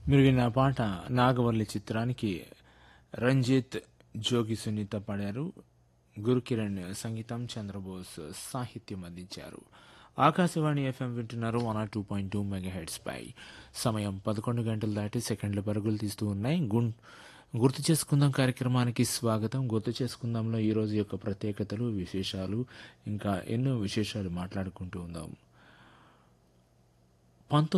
మీరు విన్న పాట నాగవల్లి చిత్రానికి రంజిత్ జోగి సునీత పాడారు. గురుకిరణ్ సంగీతం, చంద్రబోస్ సాహిత్యం అందించారు. ఆకాశవాణి ఎఫ్ఎం వింటున్నారు 102.2 మెగాహెడ్స్ పై. సమయం 11 గంటలు దాటి సెకండ్ల పరుగులు తీస్తూ ఉన్నాయి. గుర్తు చేసుకుందాం కార్యక్రమానికి స్వాగతం. గుర్తు చేసుకుందాంలో ఈరోజు యొక్క ప్రత్యేకతలు, విశేషాలు, ఇంకా ఎన్నో విశేషాలు మాట్లాడుకుంటూ ఉందాం.